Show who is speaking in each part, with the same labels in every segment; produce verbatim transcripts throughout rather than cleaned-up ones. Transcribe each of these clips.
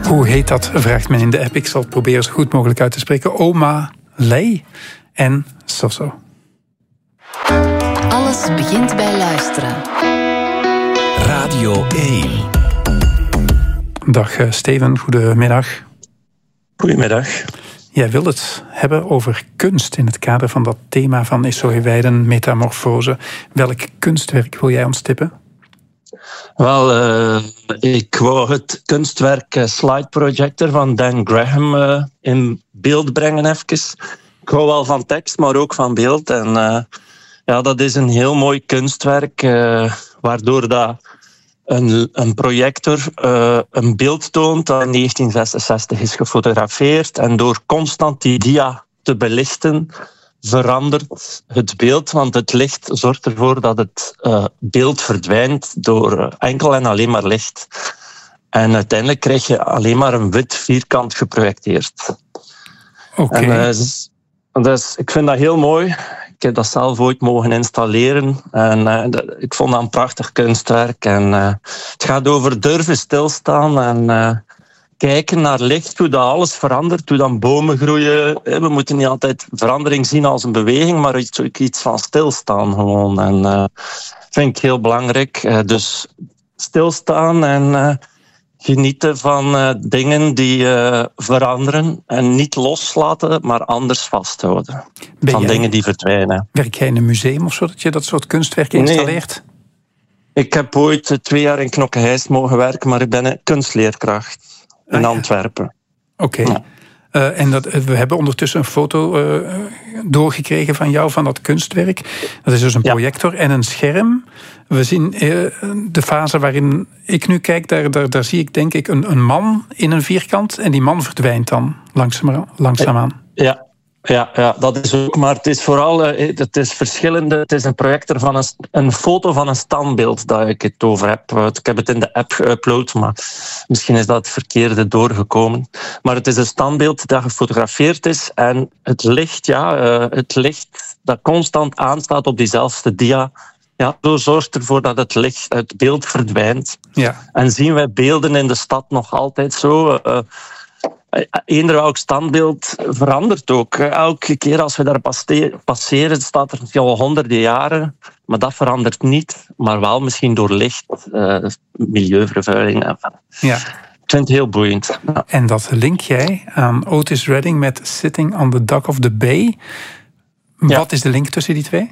Speaker 1: Hoe heet dat, vraagt men in de app. Ik zal het proberen zo goed mogelijk uit te spreken. Oma Lei en Soso.
Speaker 2: Alles begint bij luisteren.
Speaker 3: Radio één.
Speaker 1: Dag Steven, goedemiddag.
Speaker 4: Goedemiddag.
Speaker 1: Jij wilt het hebben over kunst in het kader van dat thema van Esohe Weiden, metamorfose. Welk kunstwerk wil jij ons tippen?
Speaker 4: Wel, uh, ik wou het kunstwerk uh, Slide Projector van Dan Graham uh, in beeld brengen even. Ik hou wel van tekst, maar ook van beeld. En uh, ja, dat is een heel mooi kunstwerk, uh, waardoor dat een, een projector uh, een beeld toont dat in negentien zesenzestig is gefotografeerd. En door constant die dia te belichten, verandert het beeld, want het licht zorgt ervoor dat het uh, beeld verdwijnt door uh, enkel en alleen maar licht. En uiteindelijk krijg je alleen maar een wit vierkant geprojecteerd.
Speaker 1: Oké.
Speaker 4: Okay. Dus, dus ik vind dat heel mooi. Ik heb dat zelf ooit mogen installeren. En uh, dat, ik vond dat een prachtig kunstwerk. En uh, het gaat over durven stilstaan en uh, kijken naar licht, hoe dat alles verandert, hoe dan bomen groeien. We moeten niet altijd verandering zien als een beweging, maar iets, iets van stilstaan gewoon. En dat uh, vind ik heel belangrijk. Uh, dus stilstaan en uh, genieten van uh, dingen die uh, veranderen en niet loslaten, maar anders vasthouden. Ben van jij, dingen die verdwijnen.
Speaker 1: Werk jij in een museum of zo, dat je dat soort kunstwerken installeert?
Speaker 4: Nee. Ik heb ooit uh, twee jaar in Knokke-Heist mogen werken, maar ik ben een kunstleerkracht. In ah, Antwerpen.
Speaker 1: Oké. Okay. Ja. Uh, en dat, we hebben ondertussen een foto uh, doorgekregen van jou, van dat kunstwerk. Dat is dus een projector ja. en een scherm. We zien uh, de fase waarin ik nu kijk, daar, daar, daar zie ik denk ik een, een man in een vierkant. En die man verdwijnt dan langzaam, langzaamaan.
Speaker 4: Ja. Ja, ja, dat is ook, maar het is vooral het is verschillende. Het is een projector van een, een foto van een standbeeld dat ik het over heb. Ik heb het in de app geüpload, maar misschien is dat het verkeerde doorgekomen. Maar het is een standbeeld dat gefotografeerd is en het licht, ja, het licht dat constant aanstaat op diezelfde dia, ja, zo zorgt ervoor dat het licht uit het beeld verdwijnt. Ja. En zien wij beelden in de stad nog altijd zo. Uh, Eender welk standbeeld verandert ook. Elke keer als we daar passeren, staat er al honderden jaren. Maar dat verandert niet. Maar wel misschien door licht, uh, milieuvervuiling.
Speaker 1: Ja.
Speaker 4: Ik vind het heel boeiend. Ja.
Speaker 1: En dat link jij aan Otis Redding met Sitting on the Dock of the Bay. Ja. Wat is de link tussen die twee?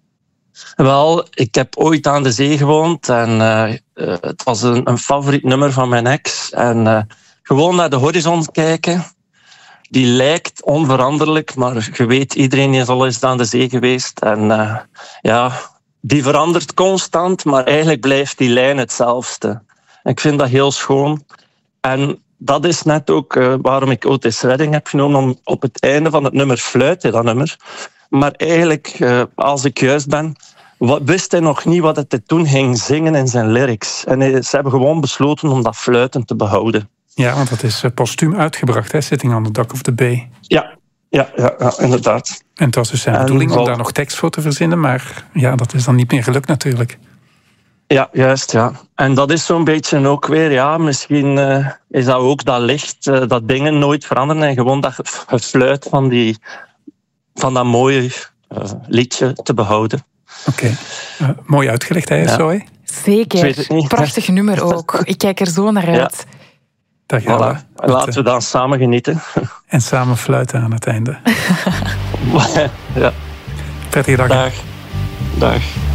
Speaker 4: Wel, ik heb ooit aan de zee gewoond. En uh, uh, het was een, een favoriet nummer van mijn ex. En... Uh, Gewoon naar de horizon kijken. Die lijkt onveranderlijk, maar je weet, iedereen is al eens aan de zee geweest. En uh, ja, die verandert constant, maar eigenlijk blijft die lijn hetzelfde. En ik vind dat heel schoon. En dat is net ook uh, waarom ik Otis Redding heb genomen, om op het einde van het nummer fluit, dat nummer. Maar eigenlijk, uh, als ik juist ben, wist hij nog niet wat het toen ging zingen in zijn lyrics. En ze hebben gewoon besloten om dat fluiten te behouden.
Speaker 1: Ja, want dat is postuum uitgebracht, hè? Sitting on the Dock of the Bay.
Speaker 4: Ja, ja, ja, ja inderdaad.
Speaker 1: En het was dus zijn en bedoeling om daar nog tekst voor te verzinnen, maar ja, dat is dan niet meer gelukt natuurlijk.
Speaker 4: Ja, juist, ja. En dat is zo'n beetje ook weer, ja, misschien uh, is dat ook dat licht, uh, dat dingen nooit veranderen en gewoon dat gefluit van, die, van dat mooie uh, liedje te behouden.
Speaker 1: Oké, okay. uh, mooi uitgelegd, hè, ja. Zo, hè?
Speaker 2: Zeker, prachtig nummer ook. Ik kijk er zo naar uit.
Speaker 4: Ja. Voilà. Voilà. Laten we dan samen genieten.
Speaker 1: En samen fluiten aan het einde.
Speaker 4: Ja.
Speaker 1: Prettige dag.
Speaker 4: Dag. Dag.